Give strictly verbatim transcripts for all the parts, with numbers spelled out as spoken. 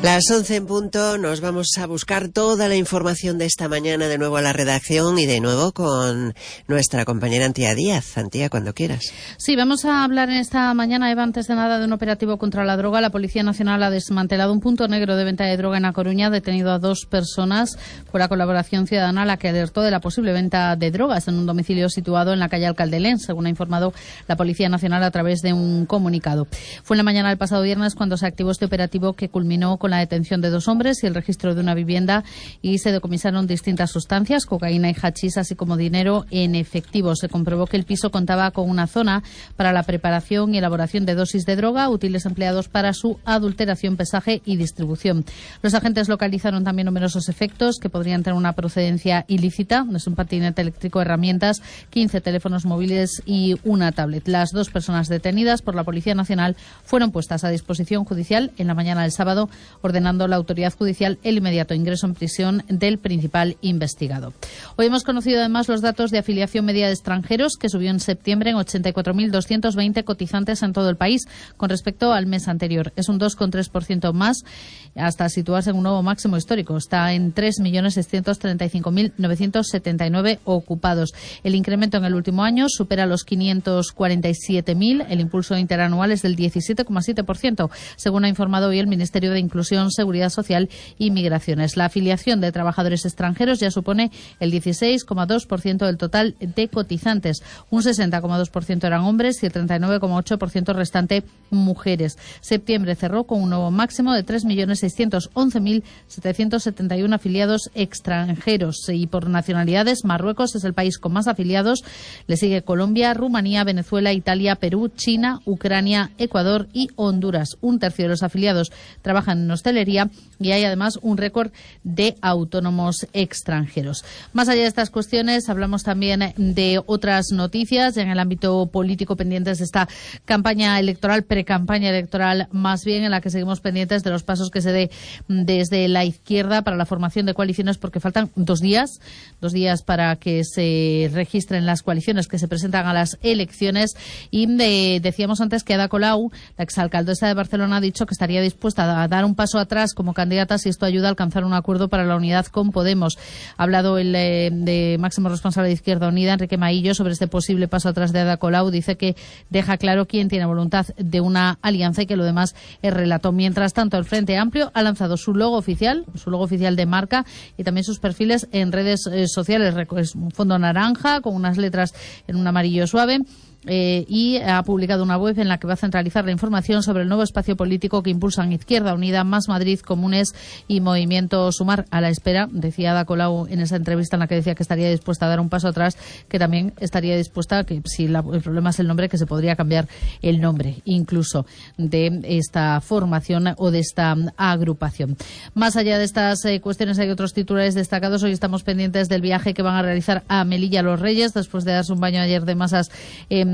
Las once en punto, nos vamos a buscar toda la información de esta mañana de nuevo a la redacción y de nuevo con nuestra compañera Antía Díaz. Antía, cuando quieras. Sí, vamos a hablar en esta mañana, Eva, antes de nada, de un operativo contra la droga. La Policía Nacional ha desmantelado un punto negro de venta de droga en A Coruña, ha detenido a dos personas por la colaboración ciudadana a la que alertó de la posible venta de drogas en un domicilio situado en la calle Alcaldelén, según ha informado la Policía Nacional a través de un comunicado. Fue en la mañana del pasado viernes cuando se activó este operativo que culminó con la detención de dos hombres y el registro de una vivienda, y se decomisaron distintas sustancias, cocaína y hachís, así como dinero en efectivo. Se comprobó que el piso contaba con una zona para la preparación y elaboración de dosis de droga, útiles empleados para su adulteración, pesaje y distribución. Los agentes localizaron también numerosos efectos que podrían tener una procedencia ilícita. Es un patinete eléctrico, herramientas, quince teléfonos móviles y una tablet. Las dos personas detenidas por la Policía Nacional fueron puestas a disposición judicial en la mañana del sábado, ordenando la autoridad judicial el inmediato ingreso en prisión del principal investigado. Hoy hemos conocido además los datos de afiliación media de extranjeros, que subió en septiembre en ochenta y cuatro mil doscientos veinte cotizantes en todo el país con respecto al mes anterior. Es un dos coma tres por ciento más, hasta situarse en un nuevo máximo histórico. Está en tres millones seiscientos treinta y cinco mil novecientos setenta y nueve ocupados. El incremento en el último año supera los quinientos cuarenta y siete mil. El impulso interanual es del diecisiete coma siete por ciento, según ha informado hoy el Ministerio de Inclusión, Seguridad Social y Migraciones. La afiliación de trabajadores extranjeros ya supone el dieciséis coma dos por ciento del total de cotizantes. Un sesenta coma dos por ciento eran hombres y el treinta y nueve coma ocho por ciento restante mujeres. Septiembre cerró con un nuevo máximo de tres millones seiscientos once mil setecientos setenta y uno afiliados extranjeros. Y por nacionalidades, Marruecos es el país con más afiliados. Le sigue Colombia, Rumanía, Venezuela, Italia, Perú, China, Ucrania, Ecuador y Honduras. Un tercio de los afiliados trabajan en hostelería y hay además un récord de autónomos extranjeros. Más allá de estas cuestiones, hablamos también de otras noticias en el ámbito político, pendientes de esta campaña electoral, pre-campaña electoral más bien, en la que seguimos pendientes de los pasos que se dé desde la izquierda para la formación de coaliciones, porque faltan dos días, dos días para que se registren las coaliciones que se presentan a las elecciones. Y de, decíamos antes que Ada Colau, la exalcaldesa de Barcelona, ha dicho que estaría dispuesta a dar un paso atrás como candidata si esto ayuda a alcanzar un acuerdo para la unidad con Podemos. Ha hablado el eh, de máximo responsable de Izquierda Unida, Enrique Maillo, sobre este posible paso atrás de Ada Colau. Dice que deja claro quién tiene voluntad de una alianza y que lo demás es relato. Mientras tanto, el Frente Amplio ha lanzado su logo oficial, su logo oficial de marca, y también sus perfiles en redes eh, sociales. Es un fondo naranja con unas letras en un amarillo suave. Eh, y ha publicado una web en la que va a centralizar la información sobre el nuevo espacio político que impulsan Izquierda Unida, Más Madrid, Comunes y Movimiento Sumar. A la espera, decía Ada Colau en esa entrevista en la que decía que estaría dispuesta a dar un paso atrás, que también estaría dispuesta a que, si la, el problema es el nombre, que se podría cambiar el nombre incluso de esta formación o de esta agrupación. Más allá de estas eh, cuestiones, hay otros titulares destacados. Hoy estamos pendientes del viaje que van a realizar a Melilla los Reyes, después de darse un baño ayer de masas eh,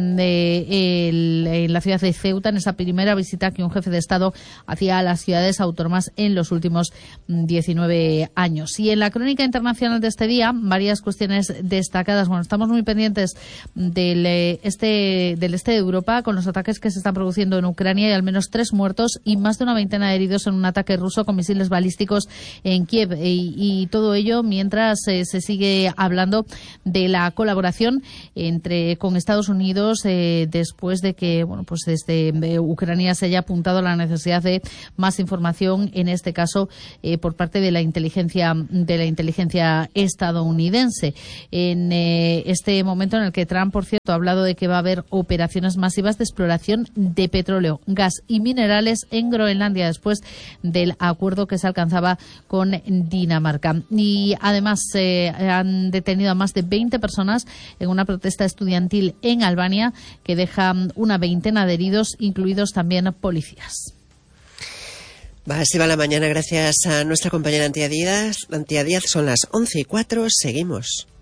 De, el, en la ciudad de Ceuta, en esa primera visita que un jefe de Estado hacía a las ciudades autónomas en los últimos diecinueve años. Y en la crónica internacional de este día, varias cuestiones destacadas. Bueno, estamos muy pendientes del este, del este de Europa, con los ataques que se están produciendo en Ucrania, y al menos tres muertos y más de una veintena de heridos en un ataque ruso con misiles balísticos en Kiev. Y, y todo ello mientras eh, se sigue hablando de la colaboración entre con Estados Unidos, Eh, después de que, bueno, pues desde eh, Ucrania se haya apuntado a la necesidad de más información, en este caso eh, por parte de la inteligencia de la inteligencia estadounidense. En eh, este momento en el que Trump, por cierto, ha hablado de que va a haber operaciones masivas de exploración de petróleo, gas y minerales en Groenlandia, después del acuerdo que se alcanzaba con Dinamarca. Y además eh, han detenido a más de veinte personas en una protesta estudiantil en Albania, que deja una veintena de heridos, incluidos también policías. Va, así va la mañana, gracias a nuestra compañera Antía Díaz. Antía Díaz, son las once y cuatro, seguimos.